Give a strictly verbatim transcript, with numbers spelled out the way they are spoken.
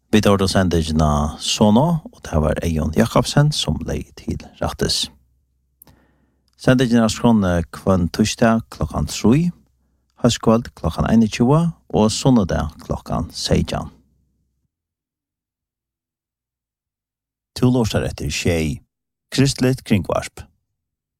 Vi tar då sendegna Sono, og det var Eion Jakobsen som lei til Rattis. Sendegna skrone kvann torsdag klokkan tre, høstkveld klokkan einogtjúgu og sunnedag klokkan seksten. To låsar etter tjei, kristligt kringvarp.